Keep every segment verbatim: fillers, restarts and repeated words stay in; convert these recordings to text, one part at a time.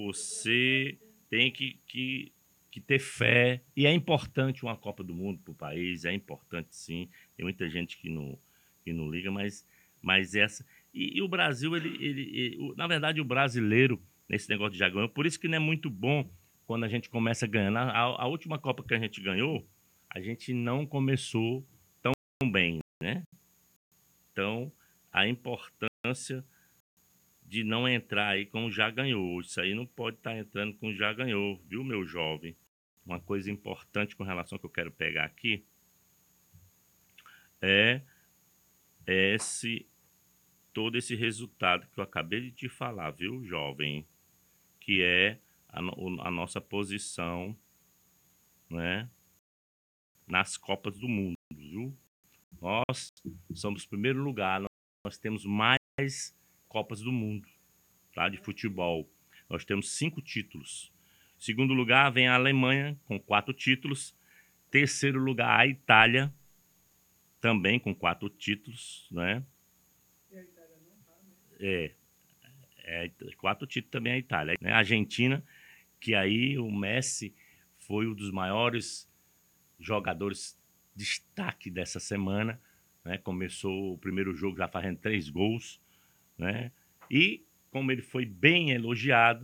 você tem que, que, que ter fé. E é importante uma Copa do Mundo para o país, é importante sim. Tem muita gente que não, que não liga, mas, mas essa... E, e o Brasil, ele, ele, ele o, na verdade, o brasileiro, nesse negócio de já ganhou, por isso que não é muito bom quando a gente começa ganhando. A, a, a última Copa que a gente ganhou, a gente não começou tão bem, né? Então, a importância de não entrar aí com já ganhou. Isso aí não pode estar entrando com já ganhou, viu, meu jovem? Uma coisa importante com relação ao que eu quero pegar aqui é esse, todo esse resultado que eu acabei de te falar, viu, jovem? Que é a, a nossa posição, né, nas Copas do Mundo, viu? Nós somos primeiro lugar, nós temos mais Copas do Mundo, tá, de futebol. Nós temos cinco títulos. Segundo lugar vem a Alemanha, com quatro títulos. Terceiro lugar, a Itália, também com quatro títulos, né? E a Itália não tá, né? É, é, quatro títulos também a Itália. Né? A Argentina, que aí o Messi foi um dos maiores jogadores de destaque dessa semana, né? Começou o primeiro jogo já fazendo três gols, né? E como ele foi bem elogiado,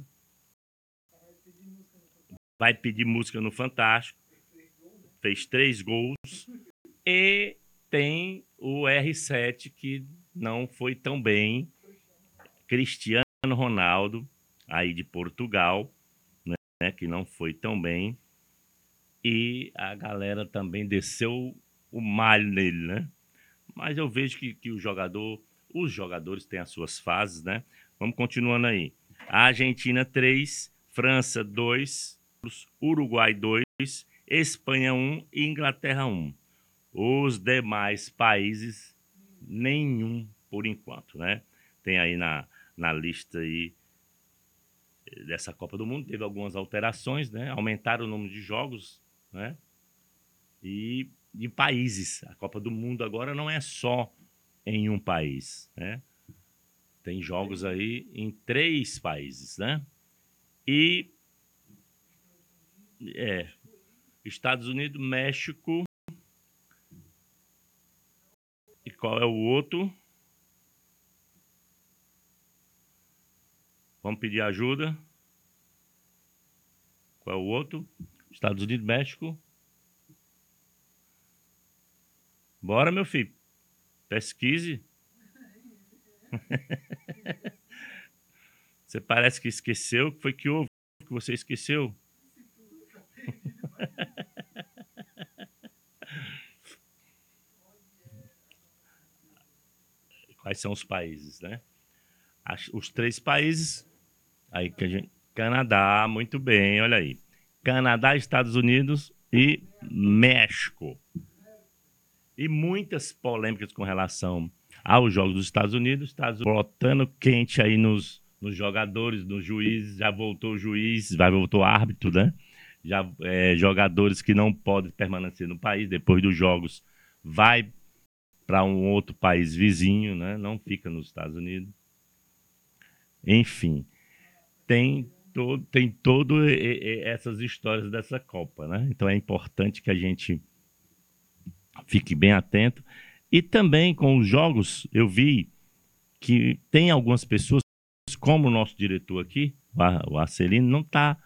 vai pedir música no Fantástico, fez três gols, e tem o R sete que não foi tão bem, Cristiano Ronaldo, aí de Portugal, né, que não foi tão bem, e a galera também desceu o malho nele, né? Mas eu vejo que, que o jogador, os jogadores têm as suas fases, né? Vamos continuando aí. A Argentina três, França dois, Uruguai dois, Espanha um e Inglaterra um. Os demais países, nenhum por enquanto, né? Tem aí na, na lista aí dessa Copa do Mundo, teve algumas alterações, né? Aumentaram o número de jogos, né? E de países. A Copa do Mundo agora não é só em um país, né? Tem jogos aí em três países, né? E é, Estados Unidos, México. E qual é o outro? Vamos pedir ajuda. Qual é o outro? Estados Unidos, México. Bora, meu filho. Pesquise. Você parece que esqueceu. O que foi que houve que você esqueceu? Quais são os países, né? Os três países. Aí que a gente... Canadá, muito bem, olha aí. Canadá, Estados Unidos e México. E muitas polêmicas com relação aos jogos dos Estados Unidos. Estados Unidos botando quente aí nos, nos jogadores, nos juízes. Já voltou o juiz, vai voltou o árbitro, né? Já, é, jogadores que não podem permanecer no país depois dos jogos vai para um outro país vizinho, né? Não fica nos Estados Unidos. Enfim, tem todo, tem todo e, e, essas histórias dessa Copa, né? Então é importante que a gente fique bem atento. E também com os jogos, eu vi que tem algumas pessoas, como o nosso diretor aqui, o Arcelino, não está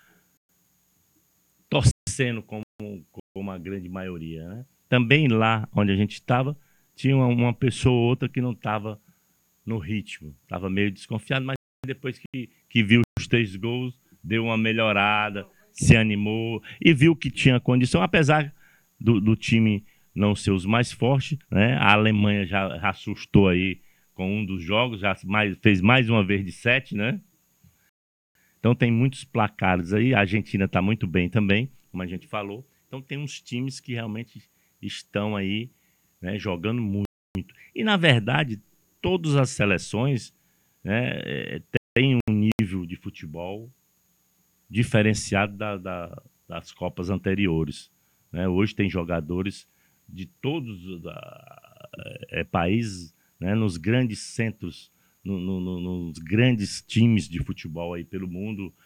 torcendo como, como a grande maioria, né? Também lá onde a gente estava, tinha uma, uma pessoa ou outra que não estava no ritmo, estava meio desconfiado, mas depois que, que viu os três gols, deu uma melhorada, se animou e viu que tinha condição, apesar do, do time não ser os mais fortes, né? A Alemanha já, já assustou aí com um dos jogos, já mais, fez mais uma vez de sete, né? Então tem muitos placares aí, a Argentina está muito bem também, como a gente falou. Então tem uns times que realmente estão aí, né, jogando muito. E na verdade, todas as seleções, né, têm um nível de futebol diferenciado da, da, das Copas anteriores. Né? Hoje tem jogadores de todos os é, países, né, nos grandes centros, no, no, no, nos grandes times de futebol aí pelo mundo.